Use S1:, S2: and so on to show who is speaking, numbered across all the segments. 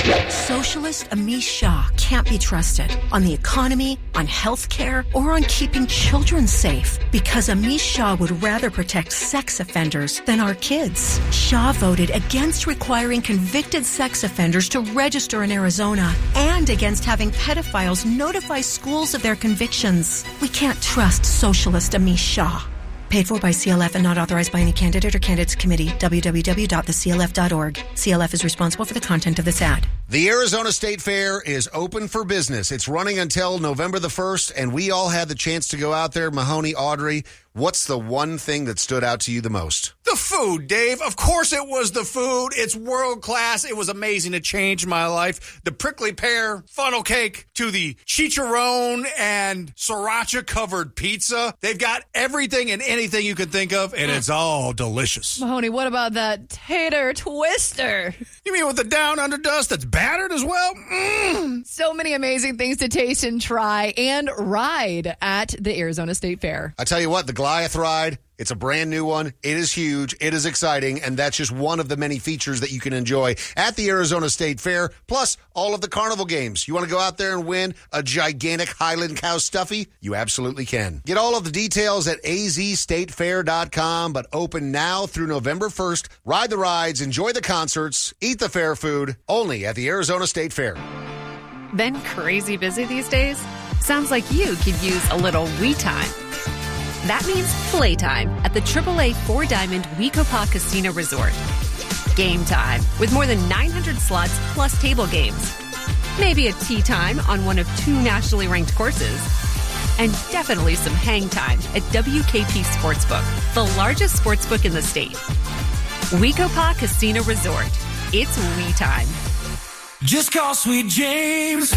S1: Socialist Amish Shah can't be trusted on the economy, on health care, or on keeping children safe because Amish Shah would rather protect sex offenders than our kids. Shah voted against requiring convicted sex offenders to register in Arizona and against having pedophiles notify schools of their convictions. We can't trust Socialist Amish Shah. Paid for by CLF and not authorized by any candidate or candidates committee. www.theclf.org. CLF is responsible for the content of this ad.
S2: The Arizona State Fair is open for business. It's running until November the 1st, and we all had the chance to go out there. Mahoney, Audrey, what's the one thing that stood out to you the most?
S3: The food, Dave. Of course it was the food. It's world class. It was amazing. It changed my life. The prickly pear funnel cake to the chicharron and sriracha covered pizza. They've got everything and anything you can think of, and it's all delicious.
S4: Mahoney, what about that tater twister?
S3: You mean with the down under dust that's battered as well?
S4: So many amazing things to taste and try and ride at the Arizona State Fair.
S2: I tell you what, the Goliath ride, it's a brand new one. It is huge. It is exciting. And that's just one of the many features that you can enjoy at the Arizona State Fair, plus all of the carnival games. You want to go out there and win a gigantic Highland Cow Stuffy? You absolutely can. Get all of the details at azstatefair.com, but open now through November 1st. Ride the rides, enjoy the concerts, eat the fair food, only at the Arizona State Fair.
S5: Been crazy busy these days? Sounds like you could use a little we time. That means playtime at the AAA 4-Diamond Wecopa Casino Resort. Game time with more than 900 slots plus table games. Maybe a tea time on one of 2 nationally ranked courses. And definitely some hang time at WKP Sportsbook, the largest sportsbook in the state. Wecopa Casino Resort. It's we time.
S6: Just call Sweet James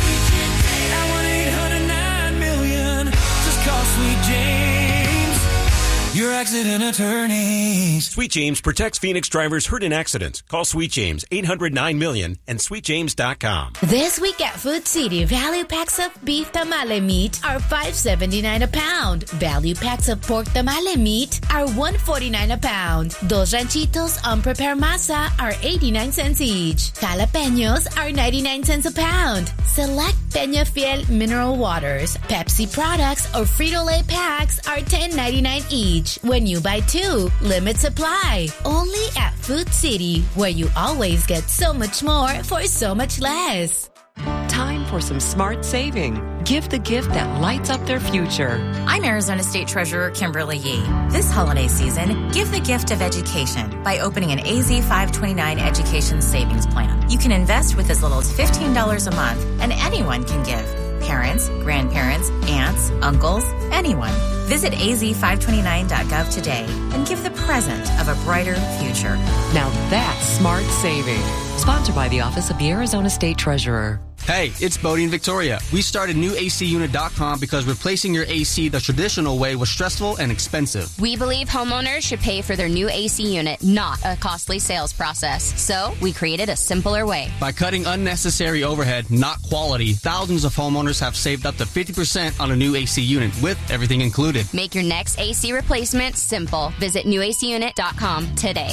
S6: at 1-800-9-million. Just call Sweet James, your accident attorney.
S7: Sweet James protects Phoenix drivers hurt in accidents. Call Sweet James, 800-9-million, and sweetjames.com.
S8: This week at Food City, value packs of beef tamale meat are $5.79 a pound. Value packs of pork tamale meat are $1.49 a pound. Dos ranchitos unprepared masa are 89 cents each. Jalapenos are 99 cents a pound. Select Peña Fiel mineral waters, Pepsi products, or Frito-Lay packs are $10.99 each. When you buy 2, limit supply. Only at Food City, where you always get so much more for so much less.
S9: Time for some smart saving. Give the gift that lights up their future.
S10: I'm Arizona State Treasurer Kimberly Yee. This holiday season, give the gift of education by opening an AZ 529 education savings plan. You can invest with as little as $15 a month, and anyone can give. Parents, grandparents, aunts, uncles, anyone. Visit az529.gov today and give the present of a brighter future.
S9: Now that's smart saving. Sponsored by the Office of the Arizona State Treasurer.
S11: Hey, it's Bodie and Victoria. We started newacunit.com because replacing your AC the traditional way was stressful and expensive.
S12: We believe homeowners should pay for their new AC unit, not a costly sales process. So we created a simpler way.
S11: By cutting unnecessary overhead, not quality, thousands of homeowners have saved up to 50% on a new AC unit with everything included.
S12: Make your next AC replacement simple. Visit newacunit.com today.